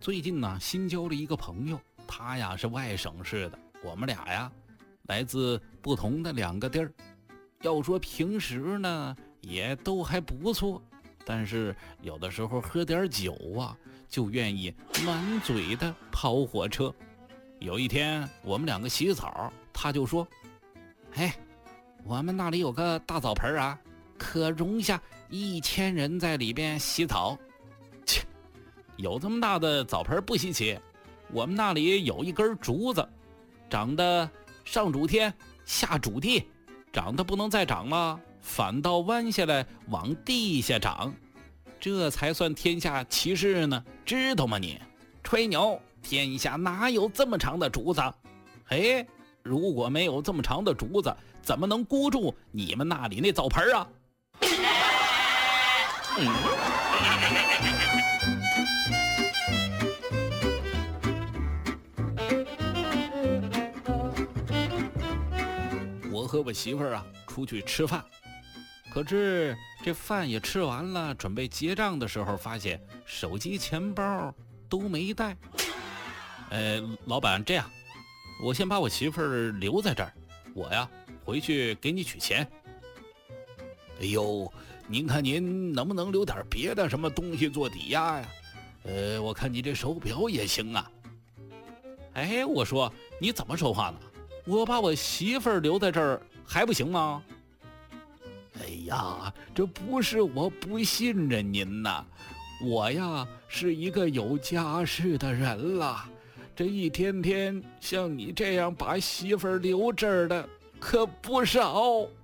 最近呢，新交了一个朋友，他呀是外省市的，我们俩呀来自不同的两个地儿。要说平时呢也都还不错，但是有的时候喝点酒啊，就愿意满嘴的跑火车。有一天我们两个洗澡，他就说：“哎，我们那里有个大澡盆啊，可容下1000人在里边洗澡。”切，有这么大的澡盆不稀奇，我们那里有一根竹子，长得上主天下主地，长得不能再长了，反倒弯下来往地下长，这才算天下奇事呢，知道吗你？吹牛，天下哪有这么长的竹子？哎，如果没有这么长的竹子，怎么能箍住你们那里那澡盆啊？我和我媳妇儿啊出去吃饭，可是这饭也吃完了，准备结账的时候，发现手机钱包都没带。老板，这样，我先把我媳妇儿留在这儿，我呀回去给你取钱。哎呦，您看您能不能留点别的什么东西做抵押呀？我看你这手表也行啊。哎，我说你怎么说话呢？我把我媳妇儿留在这儿还不行吗？哎呀，这不是我不信任您呐，我呀是一个有家室的人了，这一天天像你这样把媳妇儿留这儿的可不少。